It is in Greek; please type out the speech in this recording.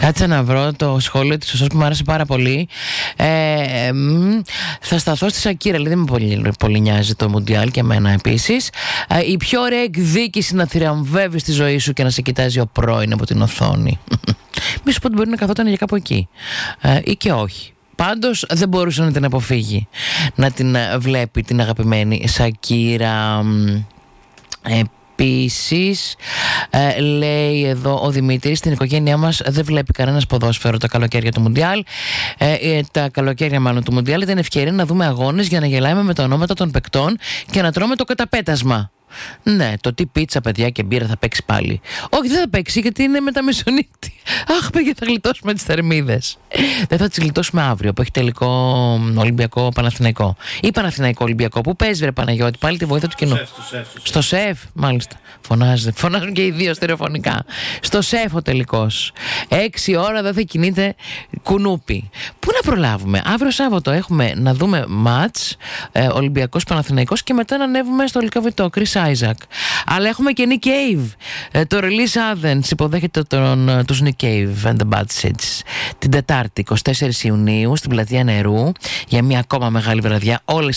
Κάτσε να βρω το σχόλιο της Σωσός που μου άρεσε πάρα πολύ. Θα σταθώ στη Σακύρα, δεν με πολύ νοιάζει το Μουντιάλ και εμένα επίσης. Η πιο ωραία εκδίκηση να θριαμβεύει στη ζωή σου και να σε κοιτάζει ο πρώην από την οθόνη. Μη σου πω ότι μπορεί να καθόταν για κάπου εκεί ή και όχι. Πάντως δεν μπορούσε να την αποφύγει να την βλέπει την αγαπημένη Σακύρα. Επίσης, λέει εδώ ο Δημήτρης, στην οικογένειά μας δεν βλέπει κανένας ποδόσφαιρο τα καλοκαίρια του Μουντιάλ. Τα καλοκαίρια μάλλον του Μουντιάλ ήταν ευκαιρία να δούμε αγώνες για να γελάμε με τα ονόματα των παικτών και να τρώμε το καταπέτασμα. Ναι, το τι πίτσα, παιδιά, και μπύρα θα παίξει πάλι. Όχι, δεν θα παίξει γιατί είναι μετά μεσονύχτη. Αχ, παιδιά, θα γλιτώσουμε τις θερμίδες. Δεν θα τις γλιτώσουμε αύριο που έχει τελικό Ολυμπιακό Παναθηναϊκό. Ή Παναθηναϊκό Ολυμπιακό. Πού παίζει, βρε Παναγιώτη, πάλι τη βοήθεια του κοινού. Στο ΣΕΦ, μάλιστα. Φωνάζουν και οι δύο στερεοφωνικά. Στο ΣΕΦ ο τελικός. 6 ώρα δεν θα κινείται κουνούπι. Πού να προλάβουμε. Αύριο Σάββατο έχουμε να δούμε μάτς Ολυμπιακός Παναθηναϊκός και μετά να ανέβουμε στο Λυκαβητό. Chris Isaac. Αλλά έχουμε και Nick Cave. Το Release Athens υποδέχεται τους Nick Cave and the Bad Seeds την Τετάρτη 24 Ιουνίου στην Πλατεία Νερού για μια ακόμα μεγάλη βραδιά. Όλες